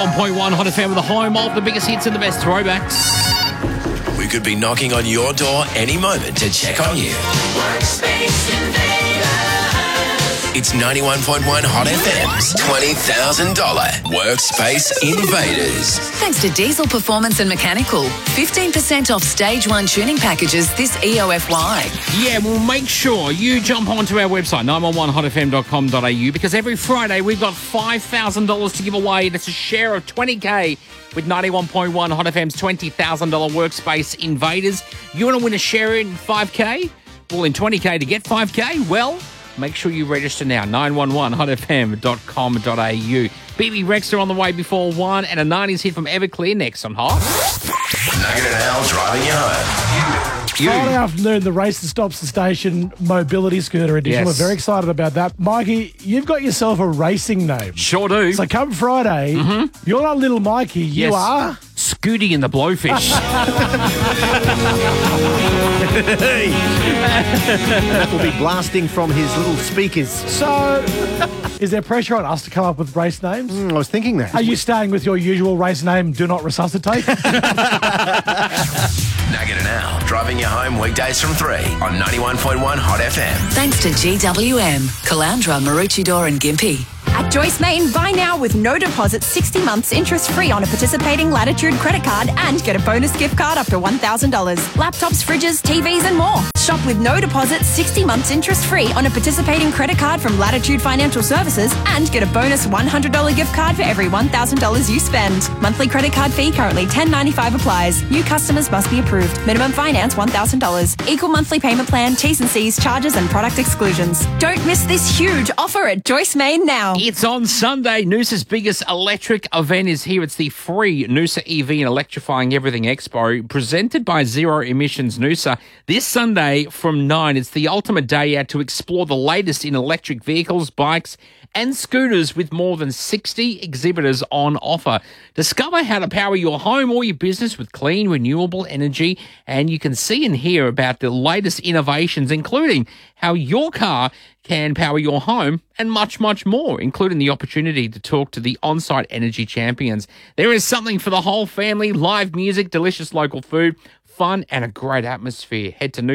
91.1 Hot FM with the home of the biggest hits and the best throwbacks. We could be knocking on your door any moment to check on you. Workspace Invaders. It's 91.1 Hot FM's $20,000 Workspace Invaders. Thanks to Diesel Performance and Mechanical. 15% off Stage 1 tuning packages this EOFY. Yeah, well, make sure you jump onto our website, 911hotfm.com.au, because every Friday we've got $5,000 to give away. That's a share of 20K with 91.1 Hot FM's $20,000 Workspace Invaders. You want to win a share in 5K? Well, in 20K to get 5K? Well, make sure you register now, 911hotfm.com.au. BB Rexha on the way before 1 and a 90s hit from Everclear next on Hot. Nugget and Al driving you home. Friday afternoon, the Race That Stops the Station Mobility Scooter Edition. Yes. We're very excited about that. Mikey, you've got yourself a racing name. Sure do. So come Friday, you're not little Mikey, you Yes. are... Scooty and the Blowfish. That will be blasting from his little speakers. So, is there pressure on us to come up with race names? I was thinking that. Are you staying with your usual race name, Do Not Resuscitate? Nugget and Al driving you home weekdays from 3 on 91.1 Hot FM. Thanks to GWM, Caloundra, Maroochydore and Gympie. At Joyce Main, buy now with no deposit, 60 months interest-free on a participating Latitude credit card and get a bonus gift card up to $1,000. Laptops, fridges, TVs and more. Shop with no deposit, 60 months interest-free on a participating credit card from Latitude Financial Services and get a bonus $100 gift card for every $1,000 you spend. Monthly credit card fee currently $10.95 applies. New customers must be approved. Minimum finance $1,000. Equal monthly payment plan, T's and C's, charges and product exclusions. Don't miss this huge offer at Joyce Main now. It's on Sunday. Noosa's biggest electric event is here. It's the free Noosa EV and Electrifying Everything Expo presented by Zero Emissions Noosa. This Sunday from 9, it's the ultimate day out to explore the latest in electric vehicles, bikes and scooters with more than 60 exhibitors on offer. Discover how to power your home or your business with clean, renewable energy, and you can see and hear about the latest innovations, including how your car can power your home and much, much more, including the opportunity to talk to the on-site energy champions. There is something for the whole family, live music, delicious local food, fun and a great atmosphere. Head to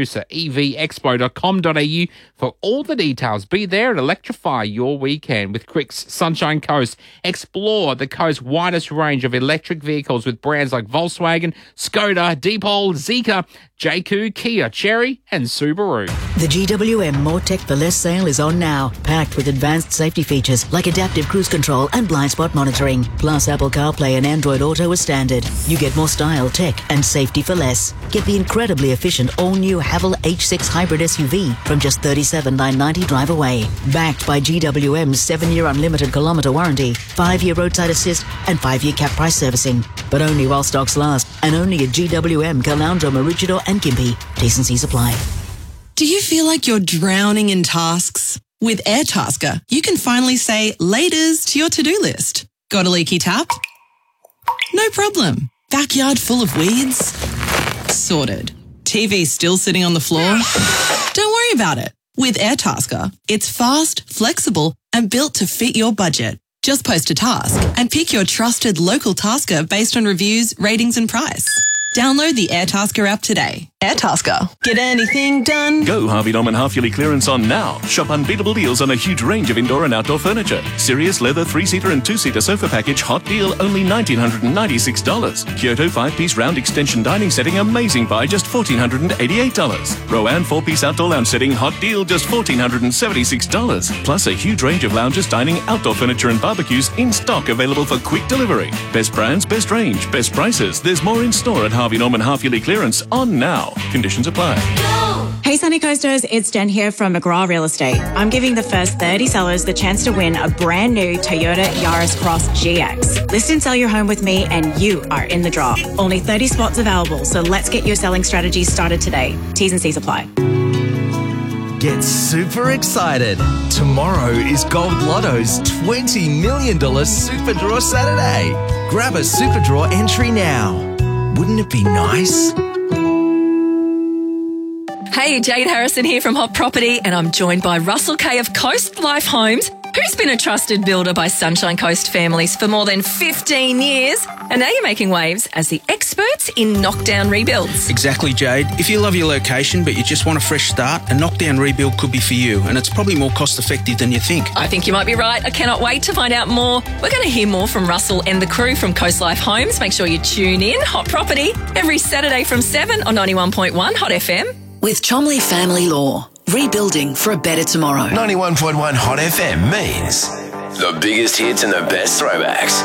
noosaevexpo.com.au for all the details. Be there and electrify your weekend with Crick's Sunshine Coast. Explore the coast's widest range of electric vehicles with brands like Volkswagen, Skoda, Deepol, Zeekr, JQ, Kia, Chery and Subaru. The GWM More Tech for Less sale is on now, packed with advanced safety features like adaptive cruise control and blind spot monitoring, plus Apple CarPlay and Android Auto as standard. You get more style, tech and safety for less. Get the incredibly efficient all-new Haval H6 hybrid SUV from just $37,990 drive away. Backed by GWM's 7-year unlimited kilometre warranty, 5-year roadside assist and 5-year cap price servicing. But only while stocks last, and only at GWM, Caloundra, Maroochydore and Gympie. T&Cs apply. Do you feel like you're drowning in tasks? With AirTasker, you can finally say laters to your to-do list. Got a leaky tap? No problem. Backyard full of weeds? Sorted. TV still sitting on the floor? Don't worry about it. With AirTasker, it's fast, flexible, and built to fit your budget. Just post a task and pick your trusted local tasker based on reviews, ratings, and price. Download the AirTasker app today. AirTasker. Get anything done. Go Harvey Norman half-yearly clearance on now. Shop unbeatable deals on a huge range of indoor and outdoor furniture. Sirius leather 3-seater and 2-seater sofa package, hot deal, only $1,996. Kyoto 5-piece round extension dining setting, amazing buy, just $1,488. Rowan 4-piece outdoor lounge setting, hot deal, just $1,476. Plus a huge range of lounges, dining, outdoor furniture and barbecues in stock, available for quick delivery. Best brands, best range, best prices. There's more in store at Harvey Norman half-yearly clearance on now. Conditions apply. Hey Sunny Coasters, it's Jen here from McGraw Real Estate. I'm giving the first 30 sellers the chance to win a brand new Toyota Yaris Cross GX. List and sell your home with me and you are in the draw. Only 30 spots available, so let's get your selling strategy started today. T's and C's apply. Get super excited. Tomorrow is Gold Lotto's $20 million Super Draw Saturday. Grab a Super Draw entry now. Wouldn't it be nice? Hey, Jade Harrison here from Hot Property, and I'm joined by Russell Kay of Coast Life Homes Who's been a trusted builder by Sunshine Coast families for more than 15 years? And now you're making waves as the experts in knockdown rebuilds. Exactly, Jade. If you love your location but you just want a fresh start, a knockdown rebuild could be for you, and it's probably more cost effective than you think. I think you might be right. I cannot wait to find out more. We're going to hear more from Russell and the crew from Coast Life Homes. Make sure you tune in. Hot Property every Saturday from 7 on 91.1 Hot FM. With Chomley Family Law. Rebuilding for a better tomorrow. 91.1 Hot FM means the biggest hits and the best throwbacks.